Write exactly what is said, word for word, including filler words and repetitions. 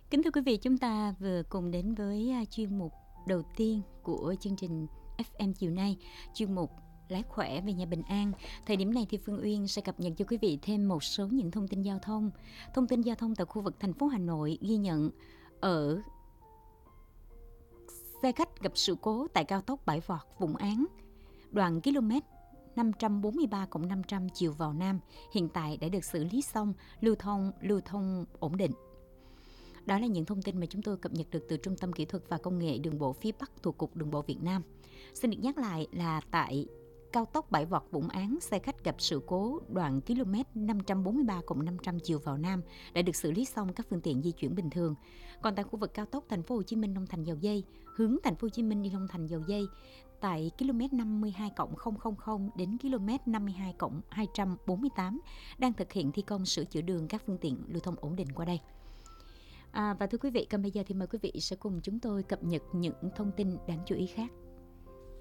Kính thưa quý vị, chúng ta vừa cùng đến với à, chuyên mục đầu tiên của chương trình ép em chiều nay, chuyên mục Lái khỏe về nhà bình an. Thời điểm này thì Phương Uyên sẽ cập nhật cho quý vị thêm một số những thông tin giao thông. Thông tin giao thông tại khu vực thành phố Hà Nội ghi nhận ở xe khách gặp sự cố tại cao tốc Bãi Vọt Vũng Áng, đoạn km năm trăm bốn mươi ba năm trăm chiều vào Nam, hiện tại đã được xử lý xong, lưu thông lưu thông ổn định. Đó là những thông tin mà chúng tôi cập nhật được từ Trung tâm Kỹ thuật và Công nghệ Đường bộ phía Bắc thuộc Cục Đường bộ Việt Nam. Xin được nhắc lại là tại cao tốc Bãi Vọt Vũng Áng, xe khách gặp sự cố đoạn km năm trăm bốn mươi ba năm trăm chiều vào Nam đã được xử lý xong, các phương tiện di chuyển bình thường. Còn tại khu vực cao tốc Thành phố Hồ Chí Minh Long Thành Dầu Giây, hướng Thành phố Hồ Chí Minh đi Long Thành Dầu Giây, tại km năm mươi hai không không không đến km năm mươi hai hai trăm bốn mươi tám đang thực hiện thi công sửa chữa đường, các phương tiện lưu thông ổn định qua đây. À, và thưa quý vị, còn bây giờ thì mời quý vị sẽ cùng chúng tôi cập nhật những thông tin đáng chú ý khác.